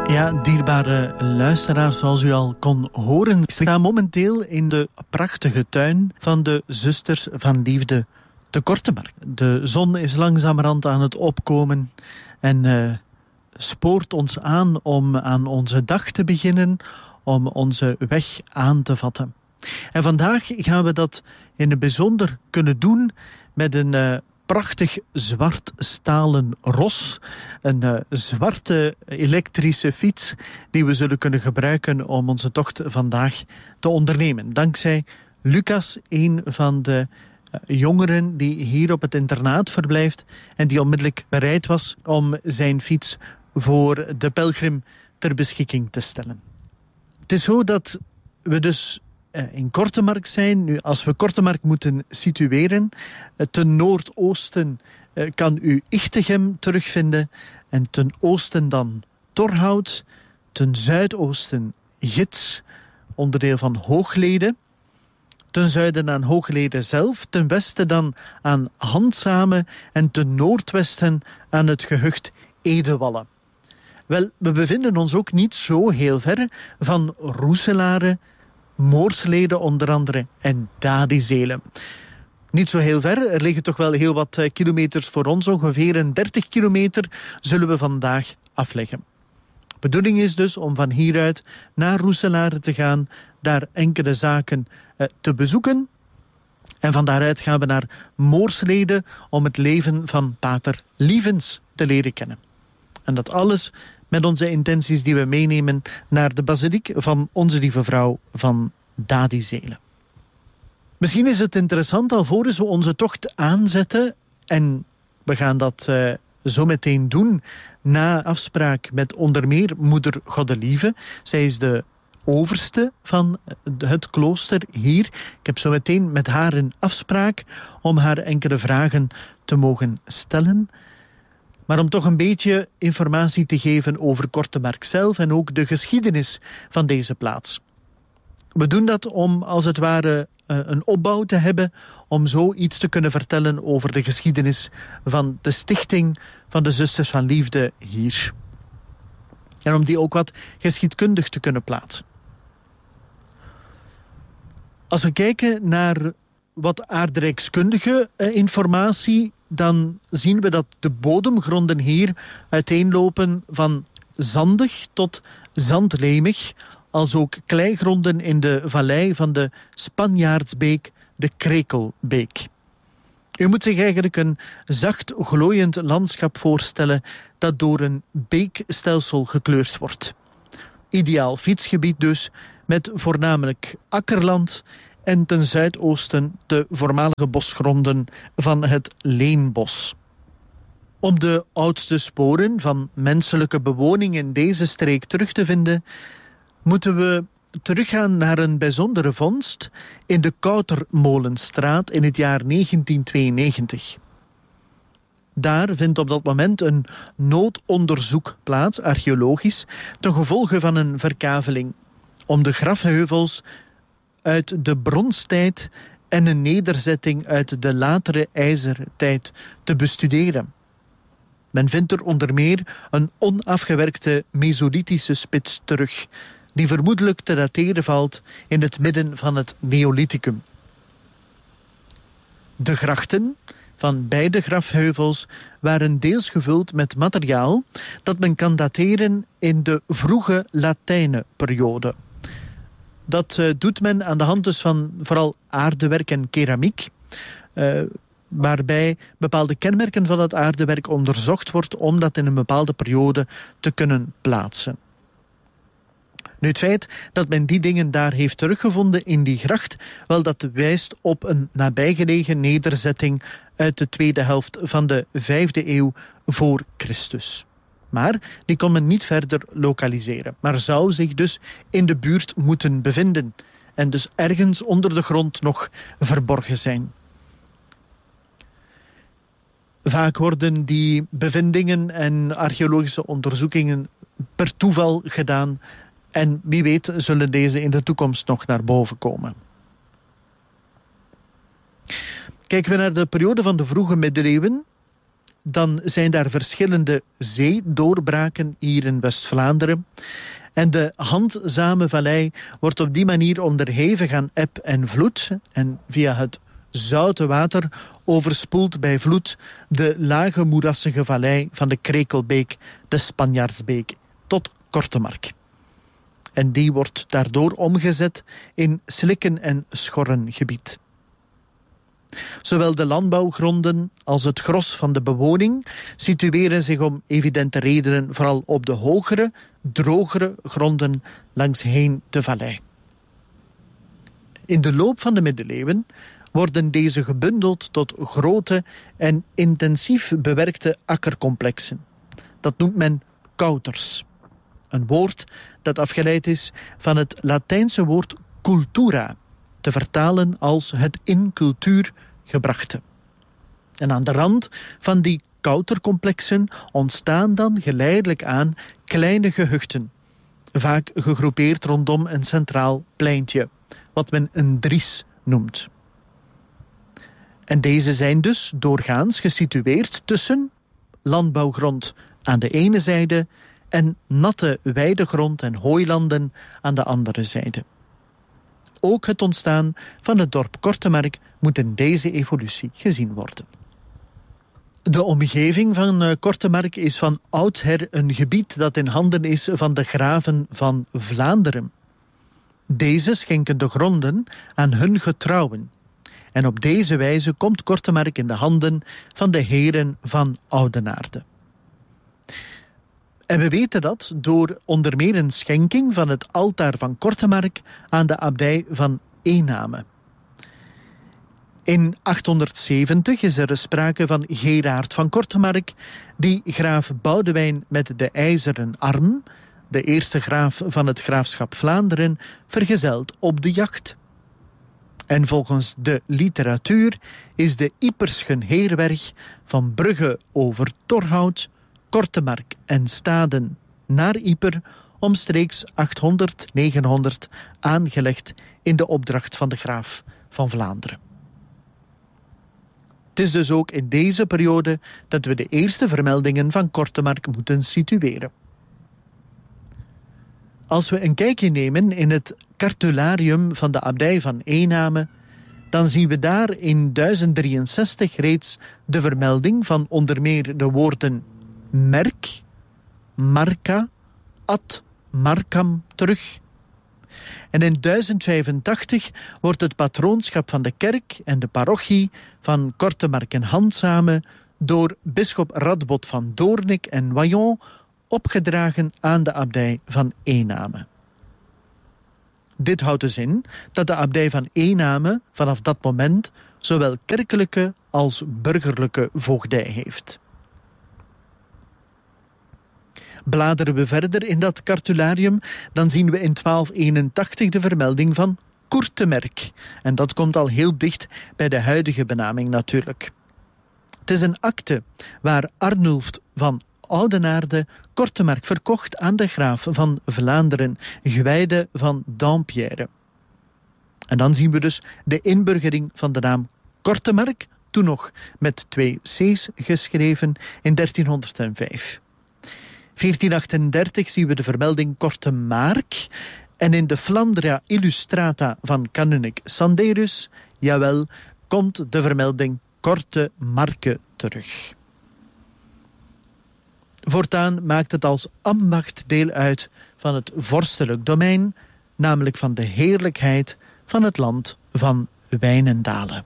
Ja, dierbare luisteraars, zoals u al kon horen, ik sta momenteel in de prachtige tuin van de Zusters van Liefde te Kortemark. De zon is langzamerhand aan het opkomen en spoort ons aan om aan onze dag te beginnen, om onze weg aan te vatten. En vandaag gaan we dat in het bijzonder kunnen doen met een prachtig zwart stalen ros. Een zwarte elektrische fiets die we zullen kunnen gebruiken om onze tocht vandaag te ondernemen. Dankzij Lucas, een van de jongeren die hier op het internaat verblijft en die onmiddellijk bereid was om zijn fiets voor de pelgrim ter beschikking te stellen. Het is zo dat we dus in Kortemark zijn. Nu, als we Kortemark moeten situeren, ten noordoosten kan u Ichtegem terugvinden en ten oosten dan Torhout, ten zuidoosten Gids, onderdeel van Hooglede, ten zuiden aan Hooglede zelf, ten westen dan aan Handzame en ten noordwesten aan het gehucht Edewalle. Wel, we bevinden ons ook niet zo heel ver van Roeselare, Moorslede onder andere en Dadizelen. Niet zo heel ver, er liggen toch wel heel wat kilometers voor ons. Ongeveer een 30 kilometer zullen we vandaag afleggen. De bedoeling is dus om van hieruit naar Roeselare te gaan, daar enkele zaken te bezoeken. En van daaruit gaan we naar Moorslede om het leven van pater Lievens te leren kennen. En dat alles met onze intenties die we meenemen naar de basiliek van Onze Lieve Vrouw van Dadizelen. Misschien is het interessant alvorens we onze tocht aanzetten, en we gaan dat zo meteen doen na afspraak met onder meer moeder Goddelieve. Zij is de overste van het klooster hier. Ik heb zo meteen met haar een afspraak om haar enkele vragen te mogen stellen. Maar om toch een beetje informatie te geven over Kortemark zelf en ook de geschiedenis van deze plaats. We doen dat om als het ware een opbouw te hebben, om zo iets te kunnen vertellen over de geschiedenis van de stichting van de Zusters van Liefde hier. En om die ook wat geschiedkundig te kunnen plaatsen. Als we kijken naar wat aardrijkskundige informatie, dan zien we dat de bodemgronden hier uiteenlopen van zandig tot zandlemig, als ook kleigronden in de vallei van de Spanjaardsbeek, de Krekelbeek. U moet zich eigenlijk een zacht glooiend landschap voorstellen dat door een beekstelsel gekleurd wordt. Ideaal fietsgebied dus, met voornamelijk akkerland en ten zuidoosten de voormalige bosgronden van het Leenbos. Om de oudste sporen van menselijke bewoning in deze streek terug te vinden, moeten we teruggaan naar een bijzondere vondst in de Koutermolenstraat in het jaar 1992. Daar vindt op dat moment een noodonderzoek plaats, archeologisch, ten gevolge van een verkaveling, om de grafheuvels uit de bronstijd en een nederzetting uit de latere ijzertijd te bestuderen. Men vindt er onder meer een onafgewerkte Mesolithische spits terug, die vermoedelijk te dateren valt in het midden van het Neolithicum. De grachten van beide grafheuvels waren deels gevuld met materiaal dat men kan dateren in de vroege Latijnenperiode. Dat doet men aan de hand dus van vooral aardewerk en keramiek, waarbij bepaalde kenmerken van het aardewerk onderzocht wordt om dat in een bepaalde periode te kunnen plaatsen. Nu, het feit dat men die dingen daar heeft teruggevonden in die gracht, wel, dat wijst op een nabijgelegen nederzetting uit de tweede helft van de 5e eeuw voor Christus. Maar die kon men niet verder lokaliseren, maar zou zich dus in de buurt moeten bevinden en dus ergens onder de grond nog verborgen zijn. Vaak worden die bevindingen en archeologische onderzoekingen per toeval gedaan en wie weet zullen deze in de toekomst nog naar boven komen. Kijken we naar de periode van de vroege middeleeuwen, dan zijn daar verschillende zeedoorbraken hier in West-Vlaanderen. En de Handzame Vallei wordt op die manier onderhevig aan eb en vloed. En via het zoute water overspoelt bij vloed de lage moerassige vallei van de Krekelbeek, de Spanjaardsbeek, tot Kortemark. En die wordt daardoor omgezet in slikken- en schorrengebied. Zowel de landbouwgronden als het gros van de bewoning situeren zich om evidente redenen vooral op de hogere, drogere gronden langsheen de vallei. In de loop van de middeleeuwen worden deze gebundeld tot grote en intensief bewerkte akkercomplexen. Dat noemt men kouters. Een woord dat afgeleid is van het Latijnse woord cultura, te vertalen als het in cultuur gebrachte. En aan de rand van die koutercomplexen ontstaan dan geleidelijk aan kleine gehuchten, vaak gegroepeerd rondom een centraal pleintje, wat men een dries noemt. En deze zijn dus doorgaans gesitueerd tussen landbouwgrond aan de ene zijde en natte weidegrond en hooilanden aan de andere zijde. Ook het ontstaan van het dorp Kortemark moet in deze evolutie gezien worden. De omgeving van Kortemark is van oudsher een gebied dat in handen is van de graven van Vlaanderen. Deze schenken de gronden aan hun getrouwen. En op deze wijze komt Kortemark in de handen van de heren van Oudenaarde. En we weten dat door onder meer een schenking van het altaar van Kortemark aan de abdij van Ename. In 870 is er sprake van Gerard van Kortemark, die graaf Boudewijn met de ijzeren arm, de eerste graaf van het graafschap Vlaanderen, vergezelt op de jacht. En volgens de literatuur is de Yperschen heerwerg van Brugge over Torhout, Kortemark en Staden naar Yper omstreeks 800-900 aangelegd in de opdracht van de graaf van Vlaanderen. Het is dus ook in deze periode dat we de eerste vermeldingen van Kortemark moeten situeren. Als we een kijkje nemen in het cartularium van de abdij van Ename, dan zien we daar in 1063 reeds de vermelding van onder meer de woorden merk, marca, ad marcam terug. En in 1085 wordt het patroonschap van de kerk en de parochie van Kortemark en Handzame door bisschop Radbot van Doornik en Wayon opgedragen aan de abdij van Ename. Dit houdt dus in dat de abdij van Ename vanaf dat moment zowel kerkelijke als burgerlijke voogdij heeft. Bladeren we verder in dat cartularium, dan zien we in 1281 de vermelding van Courtemerk. En dat komt al heel dicht bij de huidige benaming natuurlijk. Het is een akte waar Arnulf van Oudenaarde Kortemark verkocht aan de graaf van Vlaanderen, Gwijde van Dampierre. En dan zien we dus de inburgering van de naam Kortemark, toen nog met 2 C's geschreven, in 1305. 1438 zien we de vermelding Kortemaark en in de Flandria Illustrata van kanunnik Sanderus, jawel, komt de vermelding Kortemarke terug. Voortaan maakt het als ambacht deel uit van het vorstelijk domein, namelijk van de heerlijkheid van het land van Wijnendale.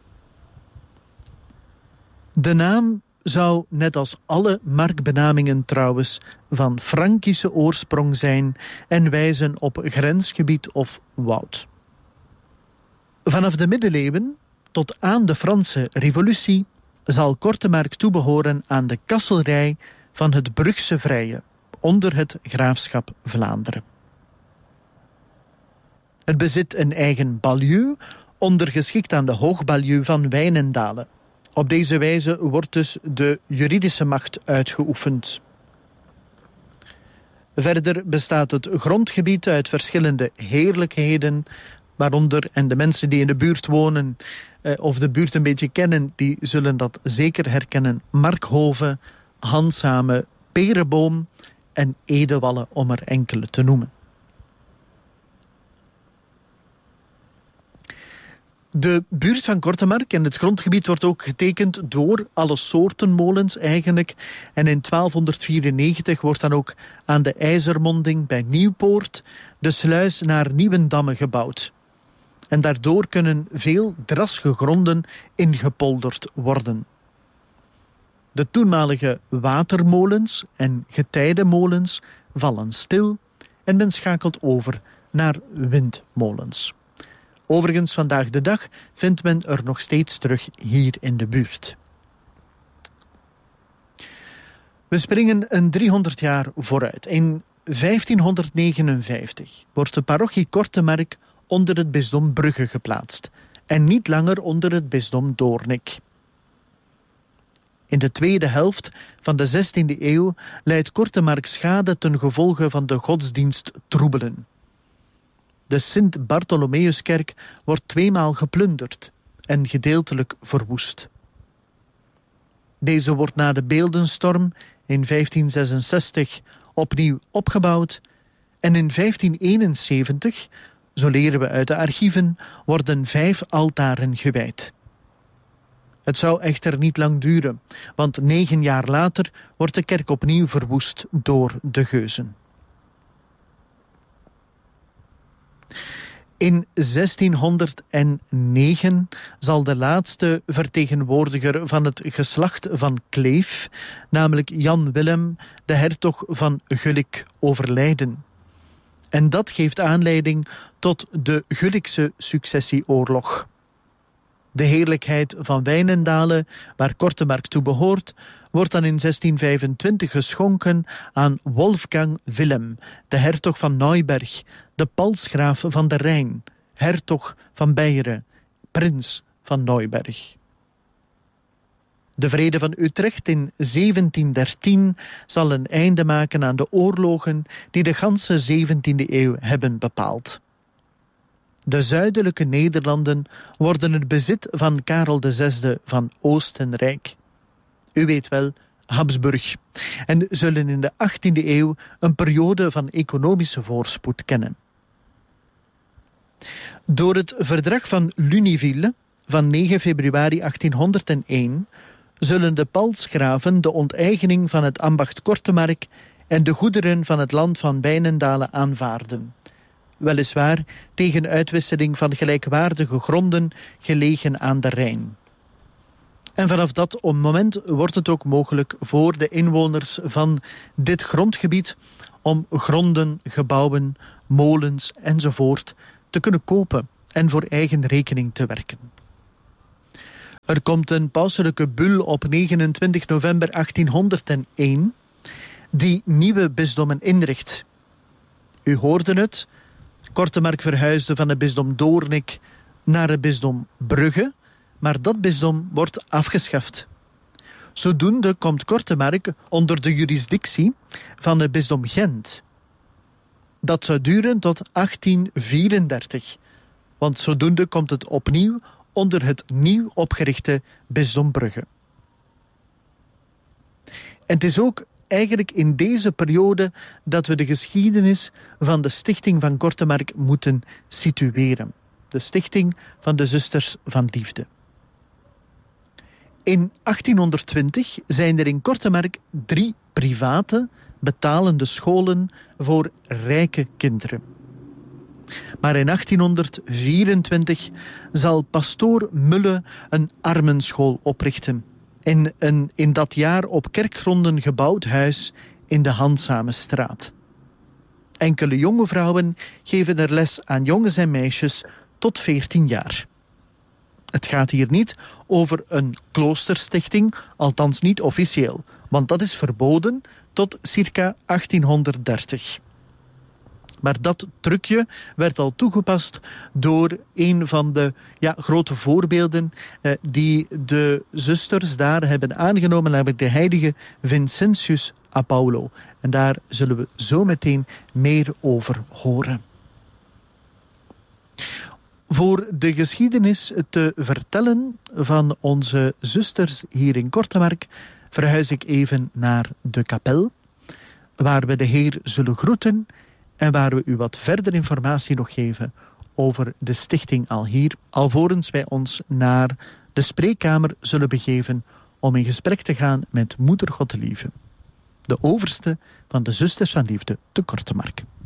De naam zou, net als alle markbenamingen trouwens, van Frankische oorsprong zijn en wijzen op grensgebied of woud. Vanaf de middeleeuwen tot aan de Franse Revolutie zal Kortemark toebehoren aan de kasselrij van het Brugse Vrije, onder het graafschap Vlaanderen. Het bezit een eigen baljuw, ondergeschikt aan de hoogbaljuw van Wijnendale. Op deze wijze wordt dus de juridische macht uitgeoefend. Verder bestaat het grondgebied uit verschillende heerlijkheden, waaronder, en de mensen die in de buurt wonen of de buurt een beetje kennen, die zullen dat zeker herkennen, Markhoven, Handzame, Perenboom en Edewalle, om er enkele te noemen. De buurt van Kortemark en het grondgebied wordt ook getekend door alle soorten molens eigenlijk. En in 1294 wordt dan ook aan de IJzermonding bij Nieuwpoort de sluis naar Nieuwendamme gebouwd. En daardoor kunnen veel drassige gronden ingepolderd worden. De toenmalige watermolens en getijdenmolens vallen stil en men schakelt over naar windmolens. Overigens, vandaag de dag vindt men er nog steeds terug hier in de buurt. We springen een 300 jaar vooruit. In 1559 wordt de parochie Kortemark onder het bisdom Brugge geplaatst en niet langer onder het bisdom Doornik. In de tweede helft van de 16e eeuw leidt Kortemark schade ten gevolge van de godsdiensttroebelen. De Sint-Bartholomeuskerk wordt 2 maal geplunderd en gedeeltelijk verwoest. Deze wordt na de beeldenstorm in 1566 opnieuw opgebouwd en in 1571, zo leren we uit de archieven, worden 5 altaren gewijd. Het zou echter niet lang duren, want 9 jaar later wordt de kerk opnieuw verwoest door de geuzen. In 1609 zal de laatste vertegenwoordiger van het geslacht van Kleef, namelijk Jan Willem, de hertog van Gulik, overlijden. En dat geeft aanleiding tot de Gulikse successieoorlog. De heerlijkheid van Wijnendale, waar Kortemark toe behoort, wordt dan in 1625 geschonken aan Wolfgang Willem, de hertog van Neuberg, de palsgraaf van de Rijn, hertog van Beieren, prins van Neuberg. De vrede van Utrecht in 1713 zal een einde maken aan de oorlogen die de ganse 17e eeuw hebben bepaald. De zuidelijke Nederlanden worden het bezit van Karel VI van Oostenrijk. U weet wel, Habsburg. En zullen in de 18e eeuw een periode van economische voorspoed kennen. Door het verdrag van Lunéville van 9 februari 1801 zullen de palsgraven de onteigening van het ambacht Kortemark en de goederen van het land van Wijnendale aanvaarden. Weliswaar tegen uitwisseling van gelijkwaardige gronden gelegen aan de Rijn. En vanaf dat moment wordt het ook mogelijk voor de inwoners van dit grondgebied om gronden, gebouwen, molens enzovoort te kunnen kopen en voor eigen rekening te werken. Er komt een pauselijke bul op 29 november 1801 die nieuwe bisdommen inricht. U hoorde het, Kortemark verhuisde van het bisdom Doornik naar het bisdom Brugge, maar dat bisdom wordt afgeschaft. Zodoende komt Kortemark onder de jurisdictie van het bisdom Gent. Dat zou duren tot 1834, want zodoende komt het opnieuw onder het nieuw opgerichte bisdom Brugge. En het is ook eigenlijk in deze periode dat we de geschiedenis van de stichting van Kortemark moeten situeren. De stichting van de Zusters van Liefde. In 1820 zijn er in Kortemark 3 private betalende scholen voor rijke kinderen. Maar in 1824 zal pastoor Mulle een armenschool oprichten in een in dat jaar op kerkgronden gebouwd huis in de Handzamestraat. Enkele jonge vrouwen geven er les aan jongens en meisjes tot 14 jaar. Het gaat hier niet over een kloosterstichting, althans niet officieel, want dat is verboden tot circa 1830. Maar dat trucje werd al toegepast door een van de grote voorbeelden die de zusters daar hebben aangenomen, namelijk de heilige Vincentius a Paulo. En daar zullen we zo meteen meer over horen. Voor de geschiedenis te vertellen van onze zusters hier in Kortemark verhuis ik even naar de kapel, waar we de Heer zullen groeten en waar we u wat verder informatie nog geven over de stichting Alhier, alvorens wij ons naar de spreekkamer zullen begeven om in gesprek te gaan met Moeder Godelieve, de overste van de Zusters van Liefde te Kortemark.